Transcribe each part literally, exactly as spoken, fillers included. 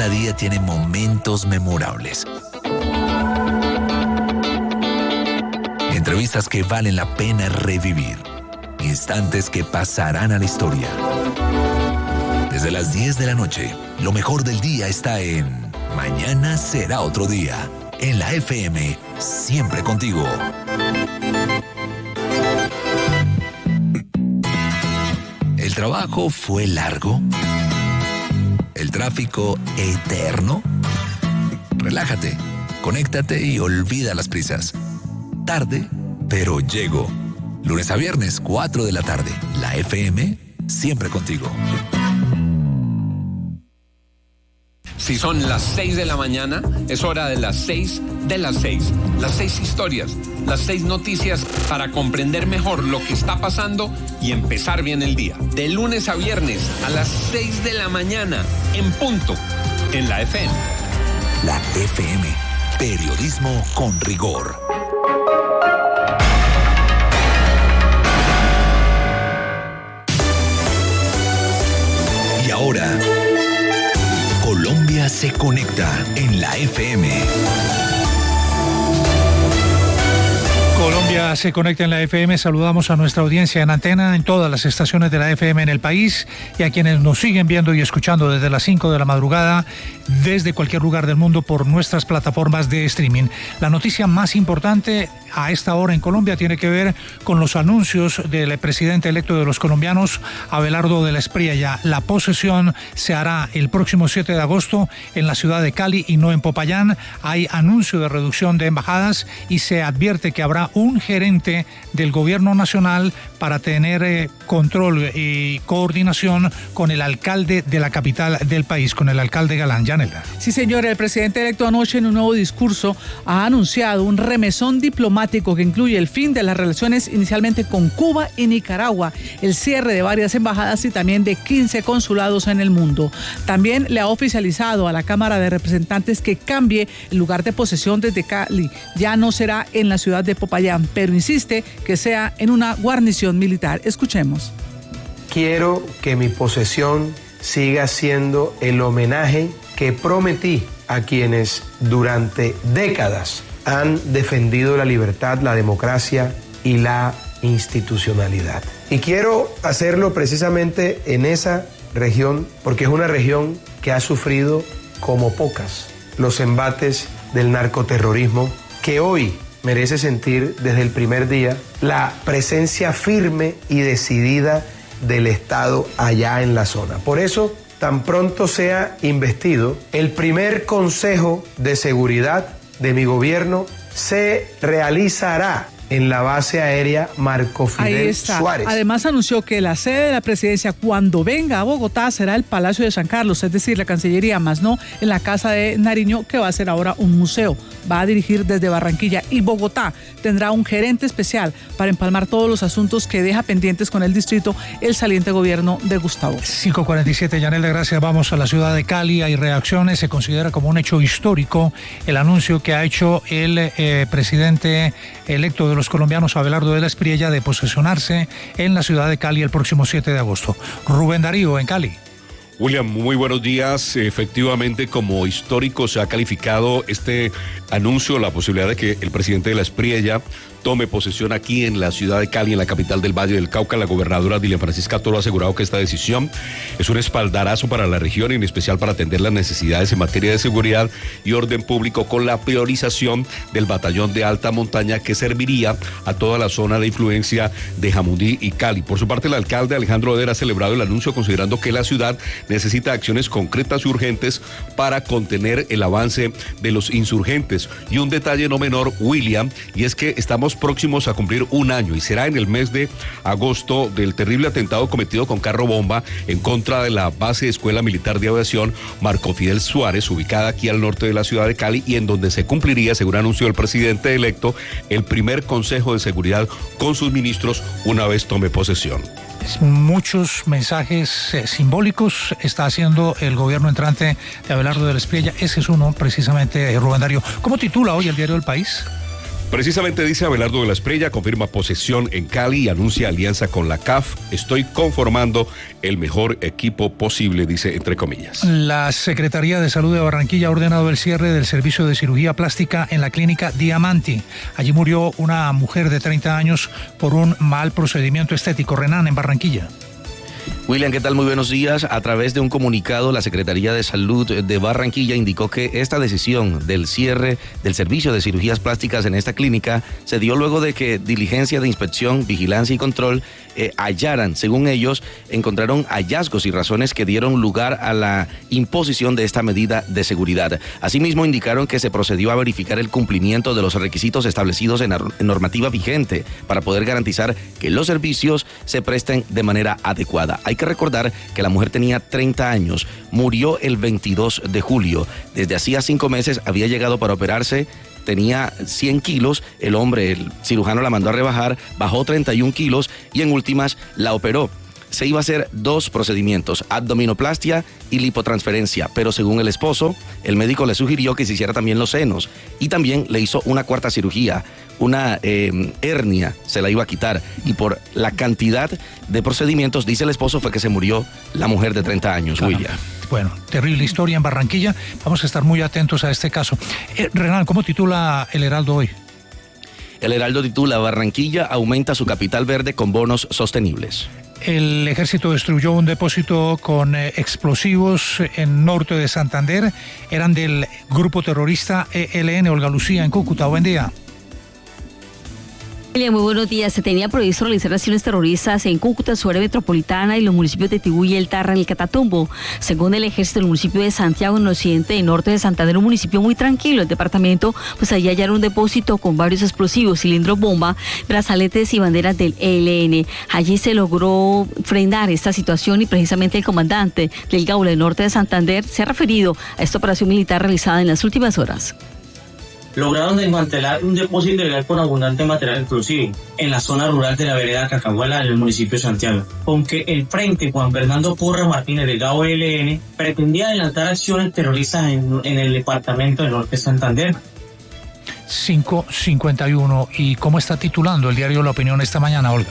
cada día tiene momentos memorables. Entrevistas que valen la pena revivir. Instantes que pasarán a la historia. Desde las diez de la noche, lo mejor del día está en Mañana será otro día. En la F M, siempre contigo. ¿El trabajo fue largo? ¿El tráfico eterno? Relájate, conéctate y olvida las prisas. Tarde, pero llego. Lunes a viernes, cuatro de la tarde. La F M, siempre contigo. Si son las seis de la mañana, es hora de las seis de las seis. Las seis historias, las seis noticias para comprender mejor lo que está pasando y empezar bien el día. De lunes a viernes a las seis de la mañana, en punto, en la F M. La F M, periodismo con rigor. Y ahora, Colombia se conecta en la F M. Colombia se conecta en la F M. Saludamos a nuestra audiencia en antena en todas las estaciones de la F M en el país y a quienes nos siguen viendo y escuchando desde las cinco de la madrugada desde cualquier lugar del mundo por nuestras plataformas de streaming. La noticia más importante a esta hora en Colombia tiene que ver con los anuncios del presidente electo de los colombianos, Abelardo de la Espriella. La posesión se hará el próximo siete de agosto en la ciudad de Cali y no en Popayán. Hay anuncio de reducción de embajadas y se advierte que habrá un gerente del gobierno nacional para tener eh, control y coordinación con el alcalde de la capital del país, con el alcalde Galán. Yanela. Sí, señor, el presidente electo anoche en un nuevo discurso ha anunciado un remesón diplomático que incluye el fin de las relaciones inicialmente con Cuba y Nicaragua, el cierre de varias embajadas y también de quince consulados en el mundo. También le ha oficializado a la Cámara de Representantes que cambie el lugar de posesión desde Cali. Ya no será en la ciudad de Popayán, pero insiste que sea en una guarnición militar. Escuchemos. Quiero que mi posesión siga siendo el homenaje que prometí a quienes durante décadas han defendido la libertad, la democracia y la institucionalidad. Y quiero hacerlo precisamente en esa región, porque es una región que ha sufrido como pocas los embates del narcoterrorismo, que hoy merece sentir desde el primer día la presencia firme y decidida del Estado allá en la zona. Por eso, tan pronto sea investido, el primer Consejo de Seguridad de mi gobierno se realizará en la base aérea Marco Fidel Suárez. Además anunció que la sede de la presidencia cuando venga a Bogotá será el Palacio de San Carlos, es decir, la Cancillería, más no en la Casa de Nariño, que va a ser ahora un museo. Va a dirigir desde Barranquilla y Bogotá tendrá un gerente especial para empalmar todos los asuntos que deja pendientes con el distrito el saliente gobierno de Gustavo. cinco cuarenta y siete, Yanela, gracias. Vamos a la ciudad de Cali. Hay reacciones. Se considera como un hecho histórico el anuncio que ha hecho el eh, presidente electo de los colombianos, Abelardo de la Espriella, de posesionarse en la ciudad de Cali el próximo siete de agosto. Rubén Darío, en Cali. William, muy buenos días. Efectivamente, como histórico se ha calificado este anuncio, la posibilidad de que el presidente de la Espriella tome posesión aquí en la ciudad de Cali, en la capital del Valle del Cauca. La gobernadora Dilian Francisca Toro ha asegurado que esta decisión es un espaldarazo para la región, en especial para atender las necesidades en materia de seguridad y orden público, con la priorización del batallón de alta montaña que serviría a toda la zona de influencia de Jamundí y Cali. Por su parte, el alcalde Alejandro Oder ha celebrado el anuncio, considerando que la ciudad necesita acciones concretas y urgentes para contener el avance de los insurgentes. Y un detalle no menor, William, y es que estamos próximos a cumplir un año y será en el mes de agosto del terrible atentado cometido con carro bomba en contra de la base de Escuela Militar de Aviación Marco Fidel Suárez, ubicada aquí al norte de la ciudad de Cali, y en donde se cumpliría, según anunció el presidente electo, el primer Consejo de Seguridad con sus ministros una vez tome posesión. Muchos mensajes eh, simbólicos está haciendo el gobierno entrante de Abelardo de la Espriella. Ese es uno, precisamente, eh, Rubén Darío. ¿Cómo titula hoy el diario El País? Precisamente dice Abelardo de la Espriella, confirma posesión en Cali y anuncia alianza con la C A F. Estoy conformando el mejor equipo posible, dice entre comillas. La Secretaría de Salud de Barranquilla ha ordenado el cierre del servicio de cirugía plástica en la clínica Diamanti. Allí murió una mujer de treinta años por un mal procedimiento estético. Renan, en Barranquilla. William, ¿qué tal? Muy buenos días. A través de un comunicado, la Secretaría de Salud de Barranquilla indicó que esta decisión del cierre del servicio de cirugías plásticas en esta clínica se dio luego de que diligencia de inspección, vigilancia y control eh, hallaran, según ellos, encontraron hallazgos y razones que dieron lugar a la imposición de esta medida de seguridad. Asimismo, indicaron que se procedió a verificar el cumplimiento de los requisitos establecidos en la normativa vigente para poder garantizar que los servicios se presten de manera adecuada. Hay que recordar que la mujer tenía treinta años, murió el veintidós de julio. Desde hacía cinco meses había llegado para operarse, tenía cien kilos, el hombre, el cirujano la mandó a rebajar, bajó treinta y un kilos y en últimas la operó. Se iba a hacer dos procedimientos, abdominoplastia y lipotransferencia, pero según el esposo, el médico le sugirió que se hiciera también los senos y también le hizo una cuarta cirugía, una eh, hernia, se la iba a quitar y por la cantidad de procedimientos, dice el esposo, fue que se murió la mujer de treinta años, claro. William. Bueno, terrible historia en Barranquilla, vamos a estar muy atentos a este caso. Eh, Renan, ¿cómo titula el Heraldo hoy? El Heraldo titula Barranquilla aumenta su capital verde con bonos sostenibles. El ejército destruyó un depósito con eh, explosivos en norte de Santander. Eran del grupo terrorista E L N. Olga Lucía, en Cúcuta. Buen día. Muy buenos días. Se tenía previsto realizar acciones terroristas en Cúcuta, su área metropolitana y los municipios de Tibú y El Tarra en el Catatumbo. Según el ejército, el municipio de Santiago, en el occidente y norte de Santander, un municipio muy tranquilo. El departamento, pues allí hallaron un depósito con varios explosivos, cilindros bomba, brazaletes y banderas del E L N. Allí se logró frenar esta situación y precisamente el comandante del Gaula del norte de Santander se ha referido a esta operación militar realizada en las últimas horas. Lograron desmantelar un depósito ilegal con abundante material explosivo en la zona rural de la vereda Cacahuala en el municipio de Santiago, aunque el Frente Juan Fernando Porra Martínez del Gao E L N pretendía adelantar acciones terroristas en, en el departamento del norte de Santander. cinco cincuenta y uno. ¿Y cómo está titulando el diario La Opinión esta mañana, Olga?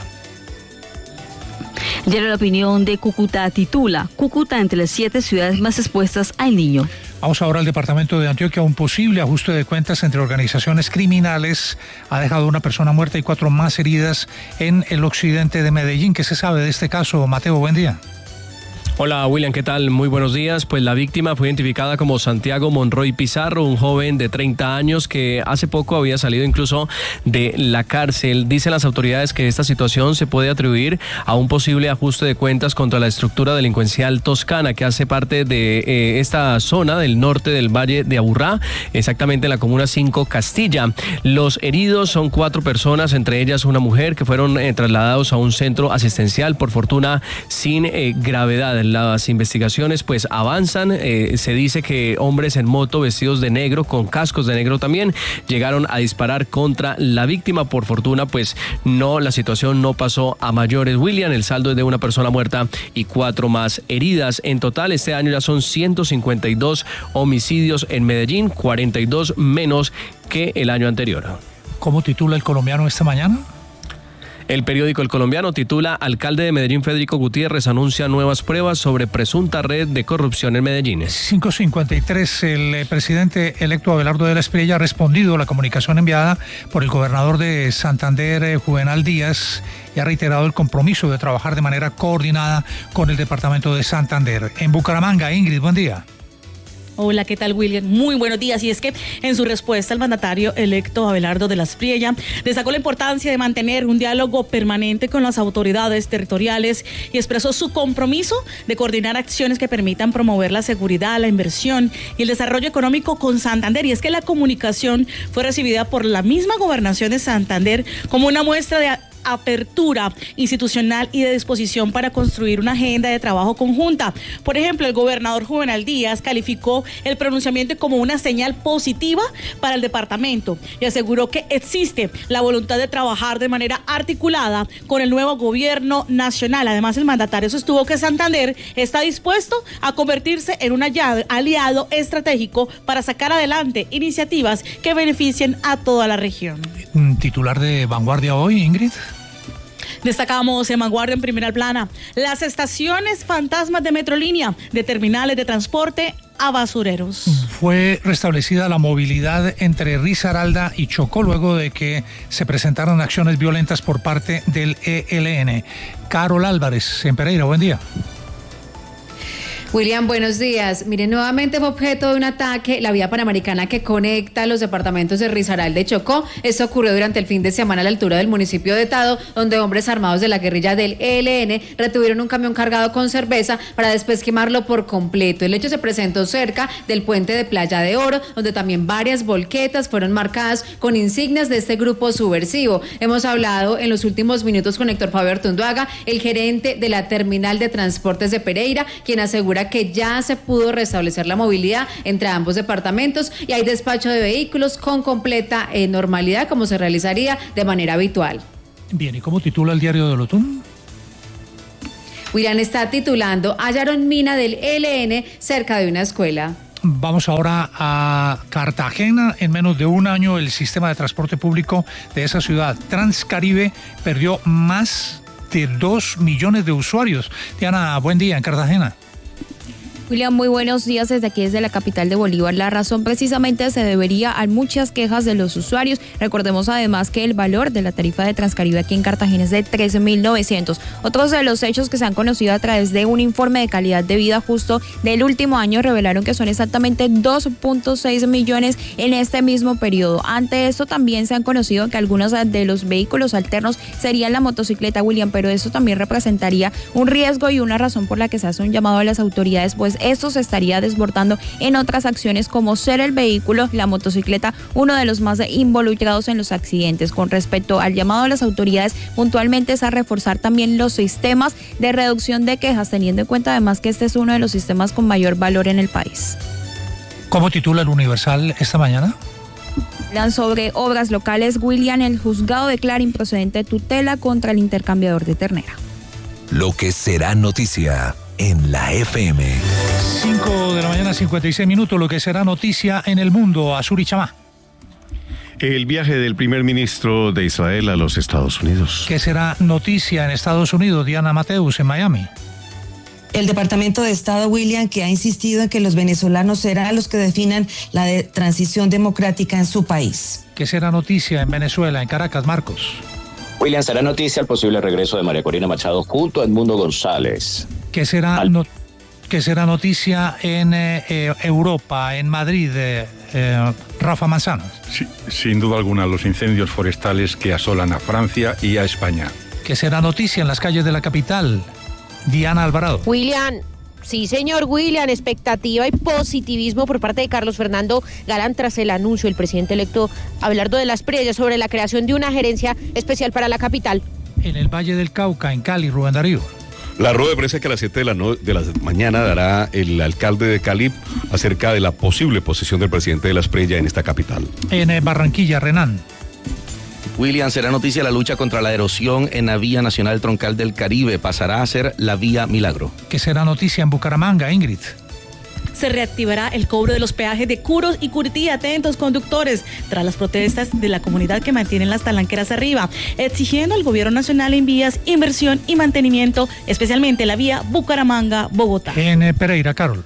El diario La Opinión de Cúcuta titula Cúcuta entre las siete ciudades más expuestas al niño. Vamos ahora al departamento de Antioquia. Un posible ajuste de cuentas entre organizaciones criminales ha dejado una persona muerta y cuatro más heridas en el occidente de Medellín. ¿Qué se sabe de este caso, Mateo? Buen día. Hola William, ¿qué tal? Muy buenos días. Pues la víctima fue identificada como Santiago Monroy Pizarro, un joven de treinta años que hace poco había salido incluso de la cárcel. Dicen las autoridades que esta situación se puede atribuir a un posible ajuste de cuentas contra la estructura delincuencial toscana que hace parte de eh, esta zona del norte del Valle de Aburrá, exactamente en la comuna cinco Castilla. Los heridos son cuatro personas, entre ellas una mujer, que fueron eh, trasladados a un centro asistencial, por fortuna sin eh, gravedad. Las investigaciones pues avanzan, eh, se dice que hombres en moto vestidos de negro, con cascos de negro también, llegaron a disparar contra la víctima. Por fortuna pues no, la situación no pasó a mayores, William. El saldo es de una persona muerta y cuatro más heridas. En total este año ya son ciento cincuenta y dos homicidios en Medellín, cuarenta y dos menos que el año anterior. ¿Cómo titula El Colombiano esta mañana? El periódico El Colombiano titula Alcalde de Medellín Federico Gutiérrez anuncia nuevas pruebas sobre presunta red de corrupción en Medellín. cinco cincuenta y tres. El presidente electo Abelardo de la Espriella ha respondido a la comunicación enviada por el gobernador de Santander, Juvenal Díaz, y ha reiterado el compromiso de trabajar de manera coordinada con el departamento de Santander. En Bucaramanga, Ingrid, buen día. Hola, ¿qué tal, William? Muy buenos días. Y es que en su respuesta el mandatario electo Abelardo de la Espriella destacó la importancia de mantener un diálogo permanente con las autoridades territoriales y expresó su compromiso de coordinar acciones que permitan promover la seguridad, la inversión y el desarrollo económico con Santander. Y es que la comunicación fue recibida por la misma gobernación de Santander como una muestra de apertura institucional y de disposición para construir una agenda de trabajo conjunta. Por ejemplo, el gobernador Juvenal Díaz calificó el pronunciamiento como una señal positiva para el departamento y aseguró que existe la voluntad de trabajar de manera articulada con el nuevo gobierno nacional. Además, el mandatario sostuvo que Santander está dispuesto a convertirse en un aliado estratégico para sacar adelante iniciativas que beneficien a toda la región. ¿Un titular de Vanguardia hoy, Ingrid? Destacamos en Vanguardia en primera plana las estaciones fantasmas de Metrolínea, de terminales de transporte a basureros. Fue restablecida la movilidad entre Risaralda y Chocó luego de que se presentaron acciones violentas por parte del E L N. Carol Álvarez, en Pereira, buen día. William, buenos días. Miren, nuevamente fue objeto de un ataque la vía panamericana que conecta los departamentos de Risaralda y Chocó. Esto ocurrió durante el fin de semana a la altura del municipio de Tado, donde hombres armados de la guerrilla del E L N retuvieron un camión cargado con cerveza para después quemarlo por completo. El hecho se presentó cerca del puente de Playa de Oro, donde también varias volquetas fueron marcadas con insignias de este grupo subversivo. Hemos hablado en los últimos minutos con Héctor Fabio Artunduaga, el gerente de la terminal de transportes de Pereira, quien asegura que ya se pudo restablecer la movilidad entre ambos departamentos y hay despacho de vehículos con completa eh, normalidad, como se realizaría de manera habitual. Bien, ¿y cómo titula el diario de Lotún? William está titulando: hallaron mina del E L N cerca de una escuela. Vamos ahora a Cartagena. En menos de un año el sistema de transporte público de esa ciudad, Transcaribe, perdió más de dos millones de usuarios. Diana, buen día en Cartagena. William, muy buenos días desde aquí, desde la capital de Bolívar. La razón precisamente se debería a muchas quejas de los usuarios. Recordemos además que el valor de la tarifa de Transcaribe aquí en Cartagena es de trece mil novecientos. Otros de los hechos que se han conocido a través de un informe de calidad de vida justo del último año revelaron que son exactamente dos punto seis millones en este mismo periodo. Ante esto también se han conocido que algunos de los vehículos alternos serían la motocicleta, William, pero eso también representaría un riesgo y una razón por la que se hace un llamado a las autoridades, pues esto se estaría desbordando en otras acciones como ser el vehículo, la motocicleta, uno de los más involucrados en los accidentes. Con respecto al llamado a las autoridades, puntualmente es a reforzar también los sistemas de reducción de quejas, teniendo en cuenta además que este es uno de los sistemas con mayor valor en el país. ¿Cómo titula el Universal esta mañana? Sobre obras locales, William, el juzgado declara improcedente tutela contra el intercambiador de ternera. Lo que será noticia en la F M. cinco de la mañana, cincuenta y seis minutos, lo que será noticia en el mundo. Azuri Chamá. El viaje del primer ministro de Israel a los Estados Unidos. ¿Qué será noticia en Estados Unidos? Diana Mateus, en Miami. El Departamento de Estado, William, que ha insistido en que los venezolanos serán los que definan la de transición democrática en su país. ¿Qué será noticia en Venezuela, en Caracas, Marcos? William, será noticia el posible regreso de María Corina Machado junto a Edmundo González. ¿Qué será, no, ¿qué será noticia en eh, Europa, en Madrid, eh, eh, Rafa Manzanos? Sí, sin duda alguna, los incendios forestales que asolan a Francia y a España. ¿Qué será noticia en las calles de la capital? Diana Alvarado. William. Sí, señor William, expectativa y positivismo por parte de Carlos Fernando Galán tras el anuncio del presidente electo Abelardo de las Priellas sobre la creación de una gerencia especial para la capital. En el Valle del Cauca, en Cali, Rubén Darío. La rueda de prensa que a las siete de la, no, de la mañana dará el alcalde de Cali acerca de la posible posesión del presidente de las Priellas en esta capital. En Barranquilla, Renán. William, será noticia la lucha contra la erosión en la Vía Nacional Troncal del Caribe. Pasará a ser la Vía Milagro. ¿Qué será noticia en Bucaramanga, Ingrid? Se reactivará el cobro de los peajes de Curos y Curití. Atentos, conductores, tras las protestas de la comunidad que mantienen las talanqueras arriba, exigiendo al gobierno nacional en vías, inversión y mantenimiento, especialmente la vía Bucaramanga-Bogotá. En Pereira, Carol.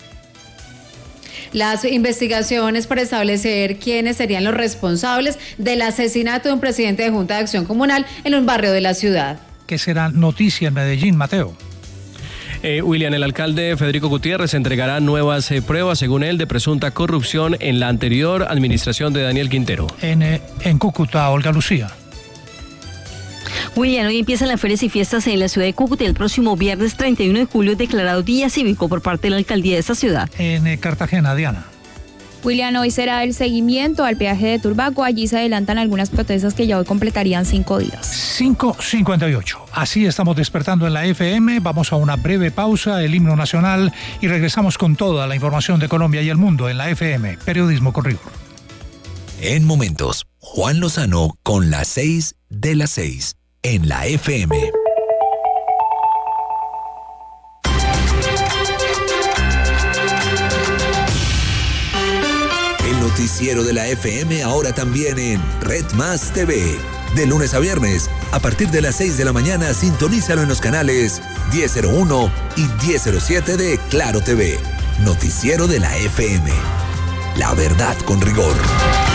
Las investigaciones para establecer quiénes serían los responsables del asesinato de un presidente de Junta de Acción Comunal en un barrio de la ciudad. ¿Qué será noticia en Medellín, Mateo? Eh, William, el alcalde Federico Gutiérrez entregará nuevas eh, pruebas, según él, de presunta corrupción en la anterior administración de Daniel Quintero. En, eh, en Cúcuta, Olga Lucía. William, hoy empiezan las ferias y fiestas en la ciudad de Cúcuta. El próximo viernes treinta y uno de julio es declarado Día Cívico por parte de la alcaldía de esta ciudad. En eh, Cartagena, Diana. William, hoy será el seguimiento al peaje de Turbaco. Allí se adelantan algunas protestas que ya hoy completarían cinco días. cinco cincuenta y ocho. Así estamos despertando en la F M. Vamos a una breve pausa, el himno nacional, y regresamos con toda la información de Colombia y el mundo en la F M. Periodismo con rigor. En momentos, Juan Lozano con las seis de las seis en la F M. El noticiero de la F M ahora también en Red Más T V. De lunes a viernes, a partir de las seis de la mañana, sintonízalo en los canales diez cero uno y diez cero siete de Claro T V. Noticiero de la F M. La verdad con rigor.